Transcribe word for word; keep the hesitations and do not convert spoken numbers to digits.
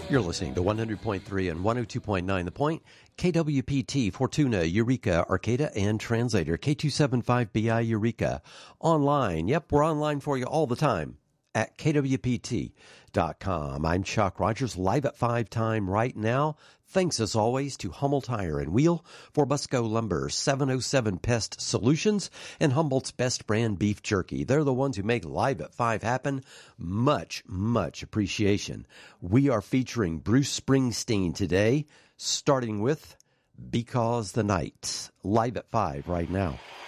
You're listening to one hundred point three and one oh two point nine The Point, K W P T, Fortuna, Eureka, Arcata, and Translator, K two seventy-five B I Eureka. Online, yep, we're online for you all the time at K W P T dot com. I'm Chuck Rogers, live at five time right now. Thanks as always to Hummel Tire and Wheel, for Busco Lumber, seven oh seven Pest Solutions, and Humboldt's Best Brand Beef Jerky. They're the ones who make Live at five happen. Much, much appreciation. We are featuring Bruce Springsteen today, starting with Because the Night. Live at five right now.